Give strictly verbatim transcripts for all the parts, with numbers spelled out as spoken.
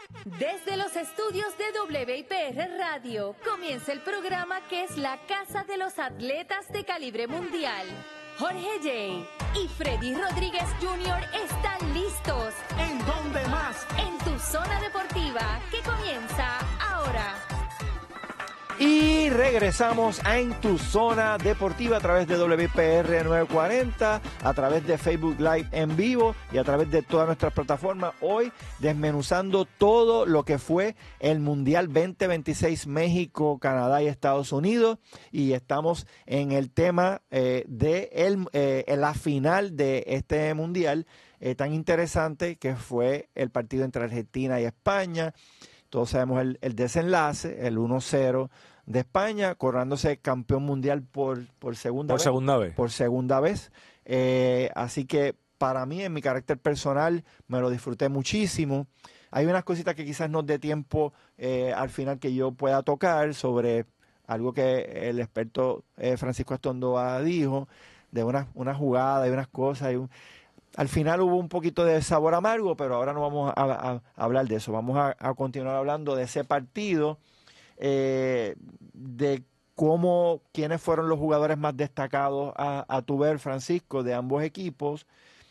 Desde los estudios de W I P R Radio comienza el programa que es la casa de los atletas de calibre mundial. Jorge J. y Freddy Rodríguez junior están listos. ¿En dónde más? En tu zona deportiva, que comienza ahora. Y regresamos a En tu Zona Deportiva a través de W P R novecientos cuarenta, a través de Facebook Live en vivo y a través de todas nuestras plataformas. Hoy desmenuzando todo lo que fue el Mundial veinte veintiséis, México, Canadá y Estados Unidos. Y estamos en el tema eh, de el, eh, la final de este Mundial eh, tan interesante que fue el partido entre Argentina y España. Todos sabemos el, el desenlace, el uno cero de España, coronándose campeón mundial por, por segunda por vez. segunda vez. Por segunda vez. Eh, así que para mí, en mi carácter personal, me lo disfruté muchísimo. Hay unas cositas que quizás no dé tiempo eh, al final que yo pueda tocar sobre algo que el experto eh, Francisco Astondoa dijo, de una, una jugada y unas cosas. Y un, al final hubo un poquito de sabor amargo, pero ahora no vamos a, a, a hablar de eso. Vamos a, a continuar hablando de ese partido, eh, de cómo, quiénes fueron los jugadores más destacados a, a tu ver, Francisco, de ambos equipos,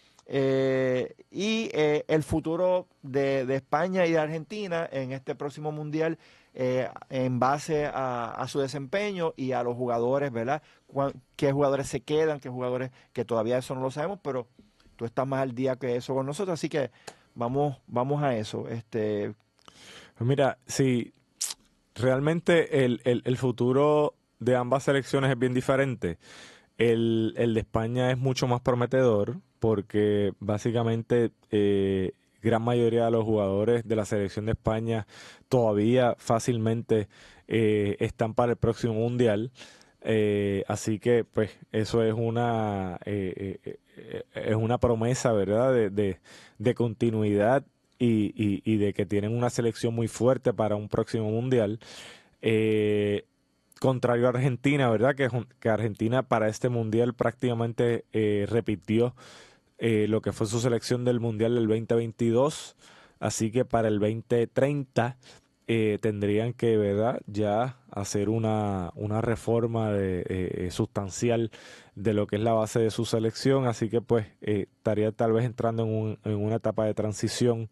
eh, y eh, el futuro de, de España y de Argentina en este próximo Mundial, eh, en base a, a su desempeño y a los jugadores, ¿verdad? ¿Qué jugadores se quedan? ¿Qué jugadores que todavía eso no lo sabemos, pero tú estás más al día que eso con nosotros, así que vamos, vamos a eso. Este, Mira, sí, realmente el, el, el futuro de ambas selecciones es bien diferente. El, el de España es mucho más prometedor porque básicamente eh, gran mayoría de los jugadores de la selección de España todavía fácilmente eh, están para el próximo Mundial. Eh, así que pues eso es una eh, eh, eh, es una promesa, ¿verdad? De, de, de continuidad y, y, y de que tienen una selección muy fuerte para un próximo Mundial. Eh, contrario a Argentina, ¿verdad? Que, que Argentina para este Mundial prácticamente eh, repitió eh, lo que fue su selección del Mundial del veinte veintidós, así que para el veinte treinta eh, tendrían que, ¿verdad?, ya hacer una, una reforma de, eh, sustancial de lo que es la base de su selección, así que pues eh, estaría tal vez entrando en, un, en una etapa de transición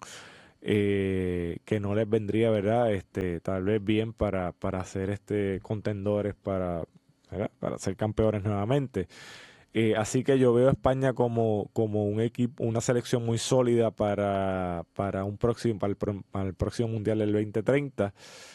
Eh, que no les vendría, ¿verdad? Este, tal vez bien para, para ser este contendores para, ¿verdad?, para ser campeones nuevamente. Eh, así que yo veo a España como, como un equipo, una selección muy sólida para, para un próximo, para el, para el próximo Mundial del veinte treinta.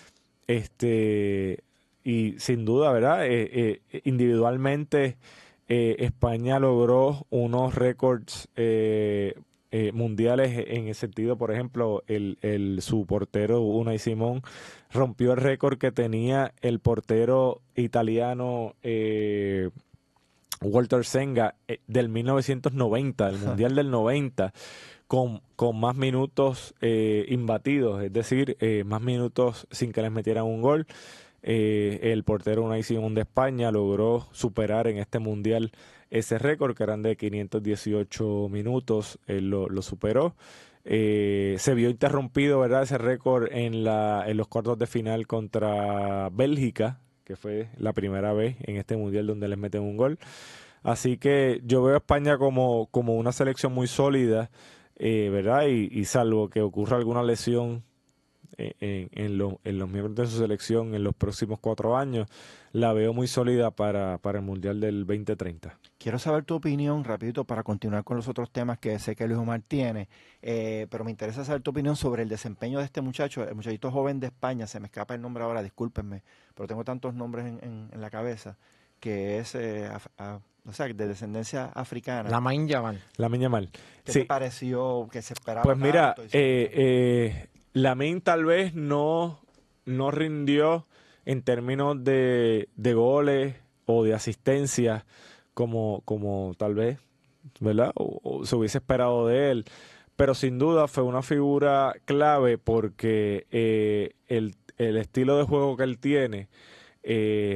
Este, y sin duda, ¿verdad? Eh, eh, individualmente eh, España logró unos récords eh, Eh, mundiales en el sentido, por ejemplo, el, el su portero Unai Simón rompió el récord que tenía el portero italiano eh, Walter Senga eh, del mil novecientos noventa, el Mundial del noventa, con, con más minutos eh, imbatidos, es decir, eh, más minutos sin que les metieran un gol. Eh, el portero Unai Simón de España logró superar en este Mundial ese récord, que eran de quinientos dieciocho minutos, él lo, lo superó. Eh, se vio interrumpido, ¿verdad?, ese récord en, la, en los cuartos de final contra Bélgica, que fue la primera vez en este Mundial donde les meten un gol. Así que yo veo a España como, como una selección muy sólida, eh, ¿verdad? Y, y salvo que ocurra alguna lesión En, en, lo, en los miembros de su selección en los próximos cuatro años, la veo muy sólida para, para el Mundial del veinte treinta. Quiero saber tu opinión, rapidito, para continuar con los otros temas que sé que Luis Omar tiene, eh, pero me interesa saber tu opinión sobre el desempeño de este muchacho, el muchachito joven de España, se me escapa el nombre ahora, discúlpenme, pero tengo tantos nombres en, en, en la cabeza, que es, eh, a, a, o sea, de descendencia africana. Lamine Yamal. Lamine Yamal. ¿Qué sí. te pareció que se esperaba? Pues mira, tanto? eh, eh, Lamine tal vez no, no rindió en términos de, de goles o de asistencia como, como tal vez, ¿verdad?, o, o se hubiese esperado de él, pero sin duda fue una figura clave porque eh, el, el estilo de juego que él tiene eh,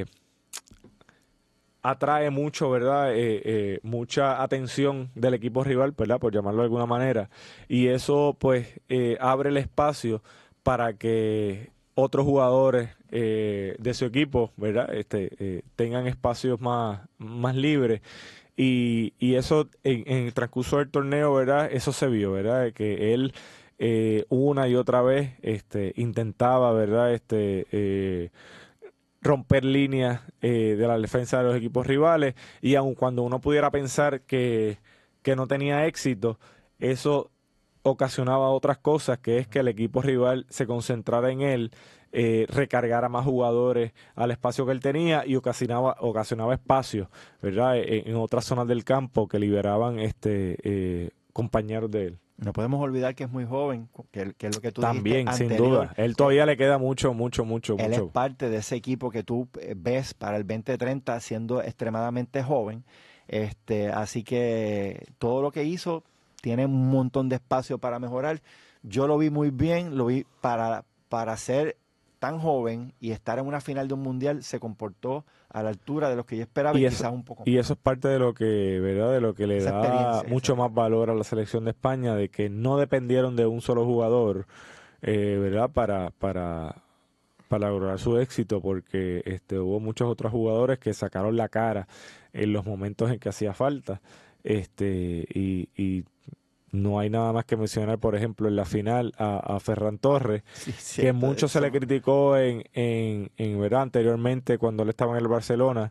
atrae mucho, ¿verdad? Eh, eh, mucha atención del equipo rival, ¿verdad?, por llamarlo de alguna manera, y eso pues eh, abre el espacio para que otros jugadores eh, de su equipo, ¿verdad? Este, eh, tengan espacios más, más libres. Y, y eso en, en el transcurso del torneo, ¿verdad? Eso se vio, ¿verdad? Que él eh, una y otra vez este, intentaba, ¿verdad? Este, eh, romper líneas eh, de la defensa de los equipos rivales, y aun cuando uno pudiera pensar que, que no tenía éxito, eso ocasionaba otras cosas, que es que el equipo rival se concentrara en él, eh, recargara más jugadores al espacio que él tenía y ocasionaba, ocasionaba espacios, ¿verdad? En, en otras zonas del campo que liberaban este eh, compañeros de él. No podemos olvidar que es muy joven, que, que es lo que tú También, dijiste sin anterior. duda. Él todavía le queda mucho, mucho, mucho, Él mucho. es parte de ese equipo que tú eh, ves para el veinte treinta siendo extremadamente joven. Este, así que todo lo que hizo tiene un montón de espacio para mejorar. Yo lo vi muy bien, lo vi para, para ser tan joven y estar en una final de un mundial, se comportó a la altura de lo que yo esperaba y, Y y eso, quizás un poco más. y eso es parte de lo que, ¿verdad? De lo que le Esa da experiencia, mucho esa- más valor a la selección de España, de que no dependieron de un solo jugador, eh, ¿verdad? Para, para, para lograr su éxito, porque este, hubo muchos otros jugadores que sacaron la cara en los momentos en que hacía falta. Este, y, y no hay nada más que mencionar, por ejemplo, en la final a, a Ferran Torres, Sí, que cierto, mucho se le eso- criticó en, en, en ¿verdad? Anteriormente cuando él estaba en el Barcelona,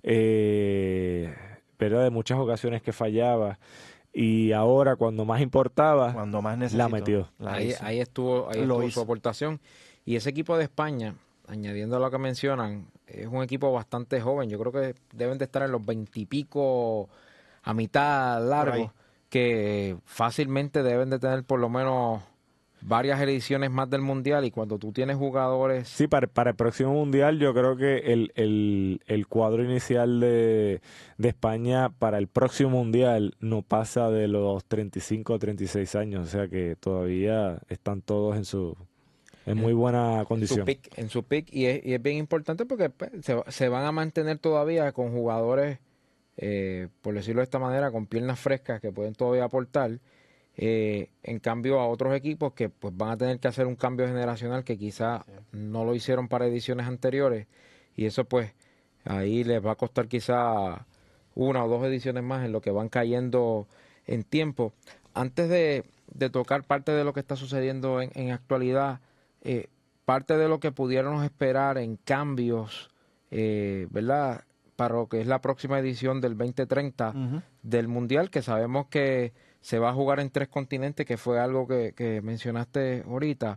eh, ¿verdad? De muchas ocasiones que fallaba, y ahora cuando más importaba, cuando más la necesitó. metió. la Ahí, hizo. ahí estuvo, ahí Lo estuvo hizo. su aportación. Y ese equipo de España, añadiendo a lo que mencionan, es un equipo bastante joven. Yo creo que deben de estar en los veintipico, a mitad ahí. largo, que fácilmente deben de tener por lo menos varias ediciones más del Mundial. Y cuando tú tienes jugadores... Sí, para, para el próximo Mundial yo creo que el, el, el cuadro inicial de, de España para el próximo Mundial no pasa de los treinta y cinco o treinta y seis años, o sea que todavía están todos en su en muy buena en su condición. pick, en su pick, y es, y es bien importante porque pues, se, se van a mantener todavía con jugadores, eh, por decirlo de esta manera, con piernas frescas que pueden todavía aportar, eh, en cambio a otros equipos que pues van a tener que hacer un cambio generacional que quizá no lo hicieron para ediciones anteriores, y eso pues ahí les va a costar quizá una o dos ediciones más en lo que van cayendo en tiempo. Antes de, de tocar parte de lo que está sucediendo en, en actualidad, eh, parte de lo que pudiéramos esperar en cambios, eh, ¿verdad? Para lo que es la próxima edición del veinte treinta Ujú. del Mundial, que sabemos que se va a jugar en tres continentes, que fue algo que, que mencionaste ahorita.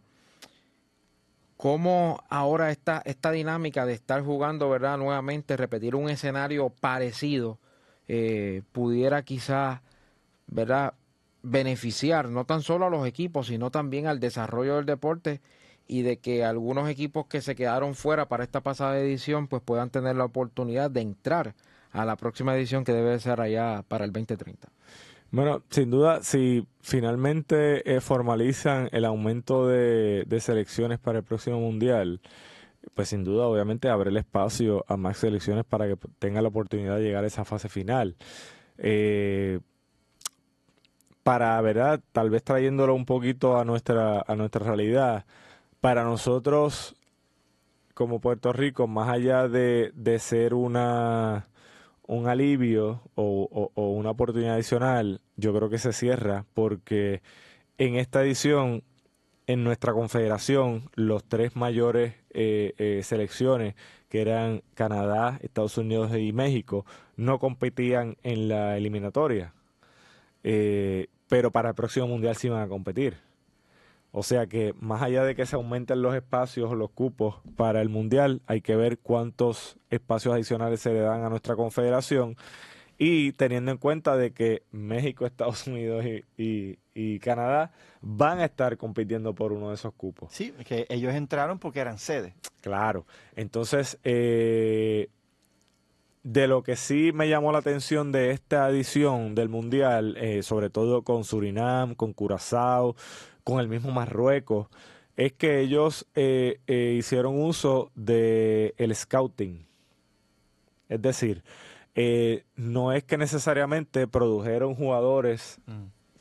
¿Cómo ahora esta, esta dinámica de estar jugando, ¿verdad? Nuevamente, repetir un escenario parecido, eh, pudiera quizás, ¿verdad? Beneficiar no tan solo a los equipos, sino también al desarrollo del deporte, y de que algunos equipos que se quedaron fuera para esta pasada edición pues puedan tener la oportunidad de entrar a la próxima edición, que debe ser allá para el veinte treinta. Bueno, sin duda, si finalmente eh, formalizan el aumento de, de selecciones para el próximo Mundial, pues sin duda, obviamente, abre el espacio a más selecciones para que tengan la oportunidad de llegar a esa fase final. Eh, para, ¿verdad? Tal vez trayéndolo un poquito a nuestra, a nuestra realidad, para nosotros, como Puerto Rico, más allá de, de ser una un alivio o, o, o una oportunidad adicional, yo creo que se cierra, porque en esta edición, en nuestra confederación, los tres mayores eh, eh, selecciones, que eran Canadá, Estados Unidos y México, no competían en la eliminatoria. Eh, pero para el próximo Mundial sí van a competir. O sea que más allá de que se aumenten los espacios o los cupos para el Mundial, hay que ver cuántos espacios adicionales se le dan a nuestra confederación, y teniendo en cuenta de que México, Estados Unidos y, y, y Canadá van a estar compitiendo por uno de esos cupos. Sí, que ellos entraron porque eran sede. Claro. Entonces, eh, de lo que sí me llamó la atención de esta edición del Mundial, eh, sobre todo con Surinam, con Curazao, con el mismo Marruecos, es que ellos eh, eh, hicieron uso de el scouting. Es decir, eh, no es que necesariamente produjeron jugadores Mm.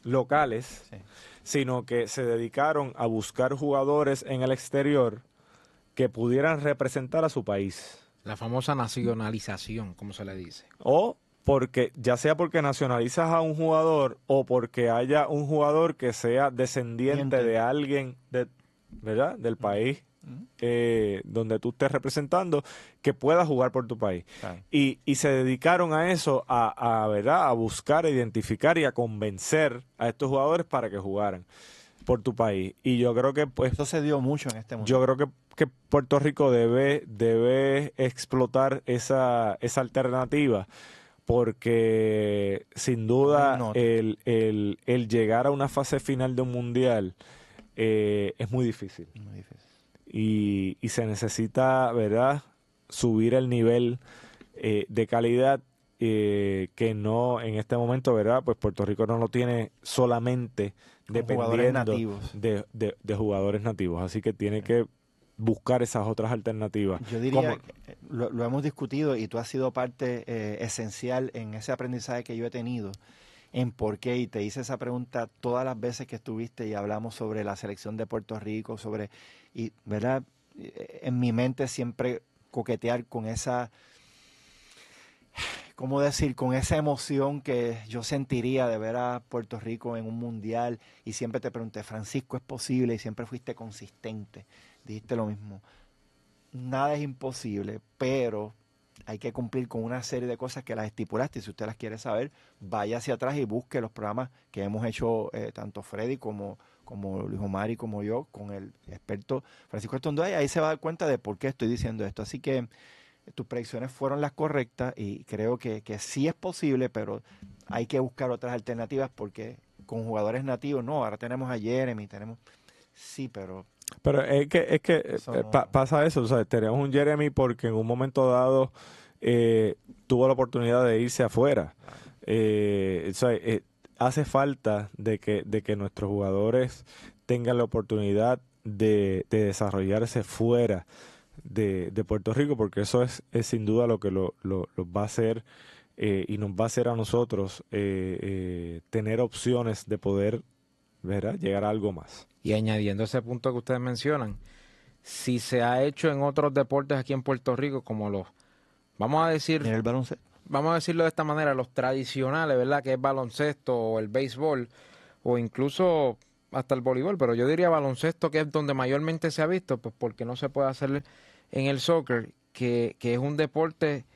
locales, Sí. sino que se dedicaron a buscar jugadores en el exterior que pudieran representar a su país. La famosa nacionalización, como se le dice. O porque, ya sea porque nacionalizas a un jugador o porque haya un jugador que sea descendiente Diente. de alguien, de, ¿verdad? Del país eh, donde tú estés representando, que pueda jugar por tu país. Claro. Y, y se dedicaron a eso, a, a, ¿verdad? A buscar, a identificar y a convencer a estos jugadores para que jugaran por tu país. Y yo creo que, pues, Eso se dio mucho en este momento. yo creo que, que Puerto Rico debe, debe explotar esa, esa alternativa, porque sin duda No hay nota. el, el, el llegar a una fase final de un mundial eh, es muy difícil. Muy difícil. Y, y se necesita, ¿verdad?, subir el nivel eh, de calidad eh, que no en este momento, ¿verdad? Pues Puerto Rico no lo tiene solamente Con jugadores dependiendo nativos. de, de, de jugadores nativos. Así que tiene que buscar esas otras alternativas. Yo diría, Como- que lo, lo hemos discutido y tú has sido parte eh, esencial en ese aprendizaje que yo he tenido, en por qué, y te hice esa pregunta todas las veces que estuviste y hablamos sobre la selección de Puerto Rico, sobre, y verdad, Eh, en mi mente siempre coquetear con esa, ¿cómo decir? Con esa emoción que yo sentiría de ver a Puerto Rico en un mundial, y siempre te pregunté, Francisco, ¿es posible? Y siempre fuiste consistente, dijiste lo mismo. Nada es imposible, pero hay que cumplir con una serie de cosas que las estipulaste. Y si usted las quiere saber, vaya hacia atrás y busque los programas que hemos hecho eh, tanto Freddy como, como Luis Omar y como yo, con el experto Francisco Estondoa, y ahí se va a dar cuenta de por qué estoy diciendo esto. Así que eh, tus predicciones fueron las correctas y creo que, que sí es posible, pero hay que buscar otras alternativas, porque con jugadores nativos, no, ahora tenemos a Jeremy, tenemos... Sí, pero... Pero es que, es que Eso eh, no- pa- pasa eso, o sea, tenemos un Jeremy porque en un momento dado eh, tuvo la oportunidad de irse afuera. Eh, o sea, eh, hace falta de que, de que nuestros jugadores tengan la oportunidad de, de desarrollarse fuera de, de Puerto Rico, porque eso es, es sin duda lo que lo, lo- los va a hacer eh, y nos va a hacer a nosotros eh, eh, tener opciones de poder, ¿verdad?, llegar a algo más. Y añadiendo ese punto que ustedes mencionan, si se ha hecho en otros deportes aquí en Puerto Rico, como los, vamos a decir, Mira el baloncesto. vamos a decirlo de esta manera, los tradicionales, ¿verdad? Que es baloncesto o el béisbol o incluso hasta el voleibol, pero yo diría baloncesto, que es donde mayormente se ha visto, pues porque no se puede hacer en el soccer, que, que es un deporte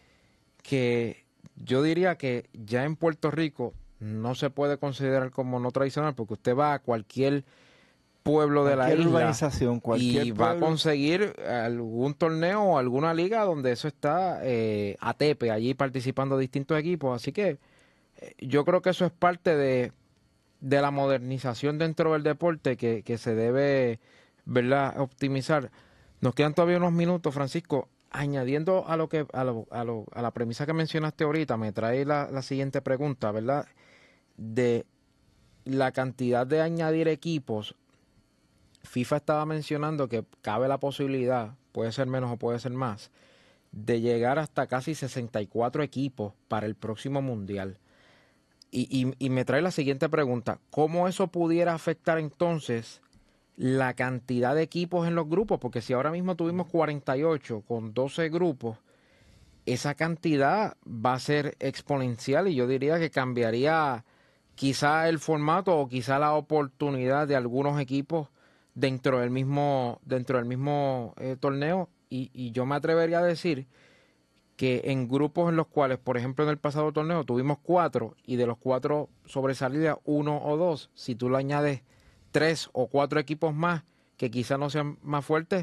que yo diría que ya en Puerto Rico no se puede considerar como no tradicional, porque usted va a cualquier pueblo de la Cualquier isla urbanización, cualquier y va a pueblo. conseguir algún torneo o alguna liga donde eso está eh, a tepe, allí participando distintos equipos. Así que eh, yo creo que eso es parte de, de la modernización dentro del deporte que, que se debe, ¿verdad?, optimizar. Nos quedan todavía unos minutos, Francisco. Añadiendo a lo que a, lo, a, lo, a la premisa que mencionaste ahorita, me trae la, la siguiente pregunta, ¿verdad? De la cantidad de añadir equipos. FIFA estaba mencionando que cabe la posibilidad, puede ser menos o puede ser más, de llegar hasta casi sesenta y cuatro equipos para el próximo mundial. Y, y, y me trae la siguiente pregunta, ¿cómo eso pudiera afectar entonces la cantidad de equipos en los grupos? Porque si ahora mismo tuvimos cuarenta y ocho con doce grupos, esa cantidad va a ser exponencial y yo diría que cambiaría quizá el formato o quizá la oportunidad de algunos equipos dentro del mismo, dentro del mismo eh, torneo. Y, y yo me atrevería a decir que en grupos en los cuales, por ejemplo, en el pasado torneo tuvimos cuatro y de los cuatro sobresalía uno o dos, si tú le añades tres o cuatro equipos más que quizá no sean más fuertes,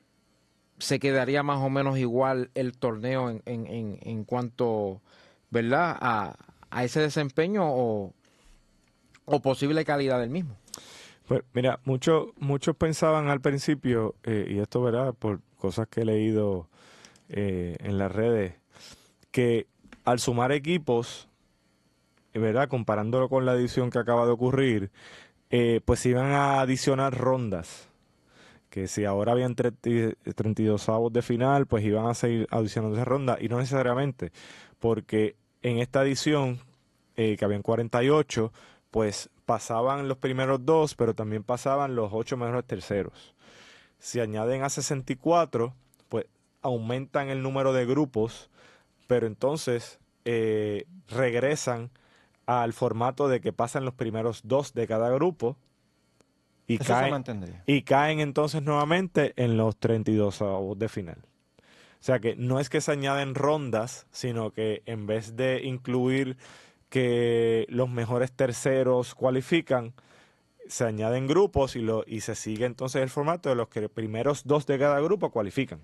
se quedaría más o menos igual el torneo en, en, en, en cuanto, ¿verdad?, a, a ese desempeño o, o posible calidad del mismo. Pues mira, muchos muchos pensaban al principio, eh, y esto, ¿verdad?, por cosas que he leído eh, en las redes, que al sumar equipos, ¿verdad?, comparándolo con la edición que acaba de ocurrir, eh, pues iban a adicionar rondas. Que si ahora habían treinta y dos avos de final, pues iban a seguir adicionando esas rondas, y no necesariamente, porque en esta edición, eh, que habían cuarenta y ocho, pues pasaban los primeros dos, pero también pasaban los ocho mejores terceros. Si añaden a sesenta y cuatro, pues aumentan el número de grupos, pero entonces eh, regresan al formato de que pasan los primeros dos de cada grupo y, Eso se caen, mantendría. y caen entonces nuevamente en los treinta y dos avos de final. O sea que no es que se añaden rondas, sino que en vez de incluir que los mejores terceros cualifican, se añaden grupos y, lo, y se sigue entonces el formato de los que los primeros dos de cada grupo cualifican.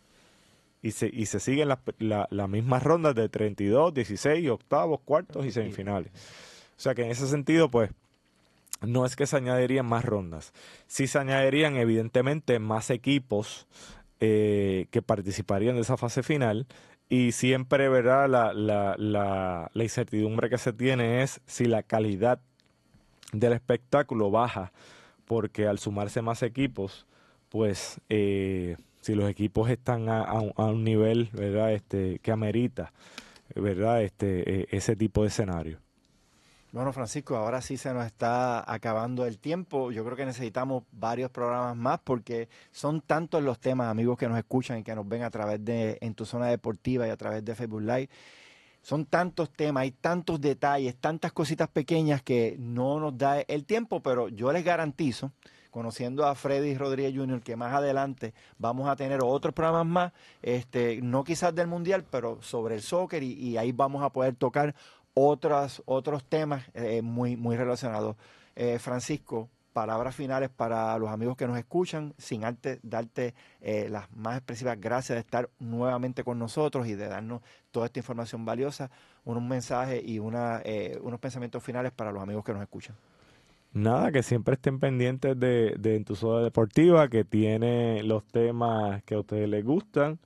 Y se, y se siguen las la, la mismas rondas de treinta y dos, dieciséis, octavos, cuartos y semifinales. O sea que en ese sentido, pues, no es que se añadirían más rondas. Sí se añadirían, evidentemente, más equipos eh, que participarían de esa fase final. Y siempre, ¿verdad? La, la, la, la incertidumbre que se tiene es si la calidad del espectáculo baja, porque al sumarse más equipos, pues... Eh, si los equipos están a, a, a un nivel, ¿verdad?, este, que amerita, ¿verdad?, este, eh, ese tipo de escenario. Bueno, Francisco, ahora sí se nos está acabando el tiempo. Yo creo que necesitamos varios programas más porque son tantos los temas, amigos, que nos escuchan y que nos ven a través de En Tu Zona Deportiva y a través de Facebook Live. Son tantos temas, hay tantos detalles, tantas cositas pequeñas que no nos da el tiempo, pero yo les garantizo, conociendo a Freddy Rodríguez junior, que más adelante vamos a tener otros programas más, este, no quizás del Mundial, pero sobre el soccer, y, y ahí vamos a poder tocar otras, otros temas eh, muy, muy relacionados. Eh, Francisco, palabras finales para los amigos que nos escuchan, sin antes darte eh, las más expresivas gracias de estar nuevamente con nosotros y de darnos toda esta información valiosa, un, un mensaje y una, eh, unos pensamientos finales para los amigos que nos escuchan. Nada, que siempre estén pendientes de, de En Tu Zona Deportiva, que tiene los temas que a ustedes les gustan,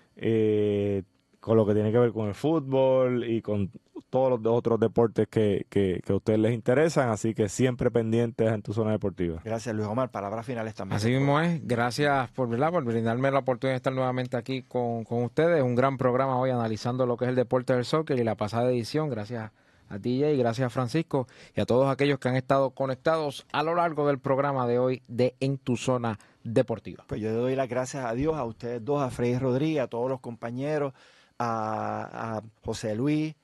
eh, con lo que tiene que ver con el fútbol y con todos los otros deportes que, que, que a ustedes les interesan, así que siempre pendientes En Tu Zona Deportiva. Gracias, Luis Omar. Palabras finales también. Así mismo es. Gracias por, ¿verdad?, por brindarme la oportunidad de estar nuevamente aquí con, con ustedes. Un gran programa hoy analizando lo que es el deporte del soccer y la pasada edición. Gracias a D J, gracias a Francisco y a todos aquellos que han estado conectados a lo largo del programa de hoy de En Tu Zona Deportiva. Pues yo le doy las gracias a Dios, a ustedes dos, a Freddy Rodríguez, a todos los compañeros, a, a José Luis,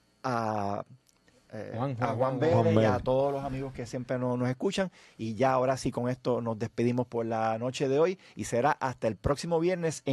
a, eh, Juan, Juan, a Juan Juan, Vélez Juan y a Vélez. todos los amigos que siempre nos, nos escuchan. Y ya ahora sí, con esto nos despedimos por la noche de hoy y será hasta el próximo viernes en